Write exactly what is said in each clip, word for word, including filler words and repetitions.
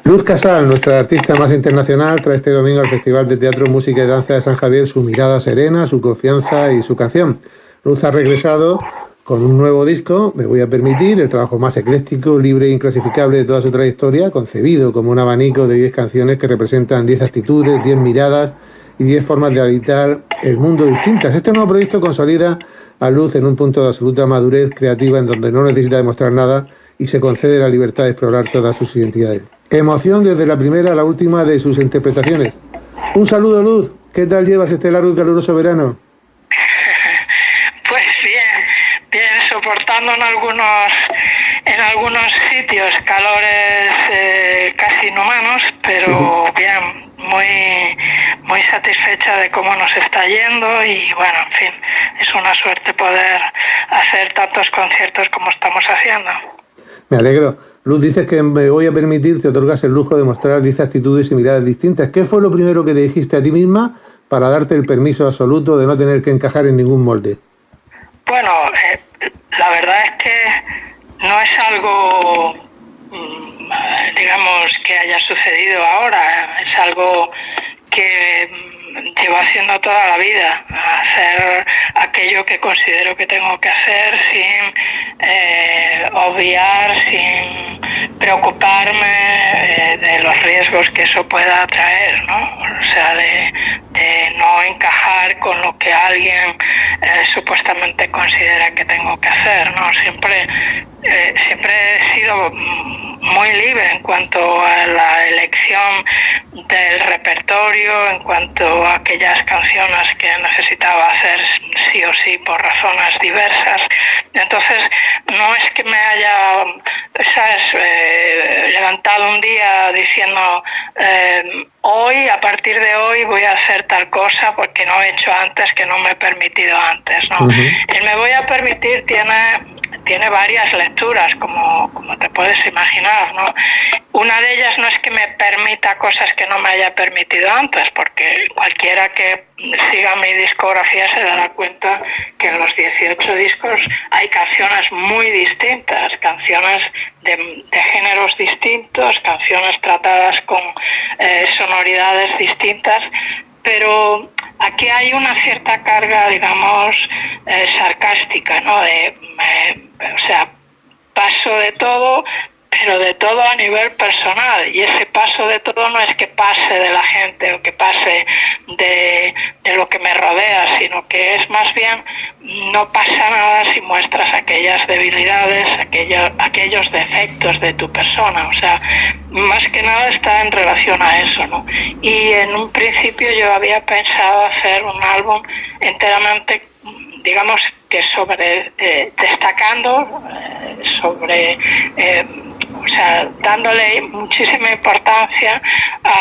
Luz Casal, nuestra artista más internacional, trae este domingo al Festival de Teatro, Música y Danza de San Javier su mirada serena, su confianza y su canción. Luz ha regresado con un nuevo disco, Me voy a permitir, el trabajo más ecléctico, libre e inclasificable de toda su trayectoria, concebido como un abanico de diez canciones que representan diez actitudes, diez miradas y diez formas de habitar el mundo distintas. Este nuevo proyecto consolida a Luz en un punto de absoluta madurez creativa en donde no necesita demostrar nada y se concede la libertad de explorar todas sus identidades. Emoción desde la primera a la última de sus interpretaciones. Un saludo, Luz. ¿Qué tal llevas este largo y caluroso verano? Pues bien, bien, soportando en algunos, en algunos sitios calores eh, casi inhumanos, pero sí. Bien, muy, muy satisfecha de cómo nos está yendo y bueno, en fin, es una suerte poder hacer tantos conciertos como estamos haciendo. Me alegro. Luz, dices que Me voy a permitir, te otorgas el lujo de mostrar diez actitudes y miradas distintas. ¿Qué fue lo primero que te dijiste a ti misma para darte el permiso absoluto de no tener que encajar en ningún molde? Bueno, eh, la verdad es que no es algo, digamos, que haya sucedido ahora, es algo que llevo haciendo toda la vida, hacer aquello que considero que tengo que hacer sin eh, obviar, sin preocuparme eh, de los riesgos que eso pueda traer, ¿no? O sea, de, de no encajar con lo que alguien eh, supuestamente considera que tengo que hacer, ¿no? Siempre, eh, siempre he sido muy libre en cuanto a la elección del repertorio, en cuanto a aquellas canciones que necesitaba hacer sí o sí por razones diversas. Entonces, no es que me haya, ¿sabes?, eh, levantado un día diciendo eh, hoy, a partir de hoy voy a hacer tal cosa porque no he hecho antes, que no me he permitido antes, ¿no? Uh-huh. El me voy a permitir tiene... tiene varias lecturas, como, como te puedes imaginar, ¿no? Una de ellas no es que me permita cosas que no me haya permitido antes, porque cualquiera que siga mi discografía se dará cuenta que en los dieciocho discos hay canciones muy distintas, canciones de, de géneros distintos, canciones tratadas con eh, sonoridades distintas, pero aquí hay una cierta carga, digamos, eh, sarcástica, ¿no? De, eh, o sea, paso de todo, pero de todo a nivel personal. Y ese paso de todo no es que pase de la gente o que pase de, de lo que me rodea, sino que es más bien, no pasa nada si muestras aquellas debilidades, aquellos, aquellos defectos de tu persona. O sea, más que nada está en relación a eso, ¿no? Y en un principio yo había pensado hacer un álbum enteramente, digamos, que sobre, eh, destacando, eh, sobre, eh, o sea, dándole muchísima importancia a,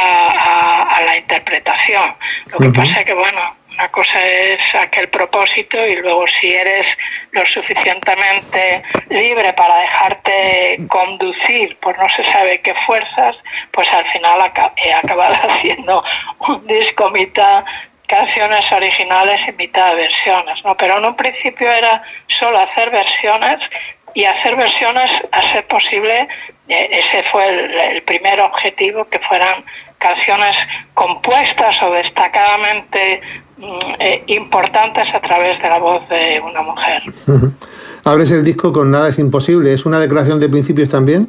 a, a la interpretación. Lo que uh-huh. pasa es que, bueno, una cosa es aquel propósito y luego si eres lo suficientemente libre para dejarte conducir por no se sabe qué fuerzas, pues al final he acabado haciendo un disco mitad canciones originales y mitad versiones, ¿no? Pero en un principio era solo hacer versiones y hacer versiones a ser posible, eh, ese fue el, el primer objetivo, que fueran canciones compuestas o destacadamente mm, eh, importantes a través de la voz de una mujer. Uh-huh. Abres el disco con Nada es imposible, ¿es una declaración de principios también?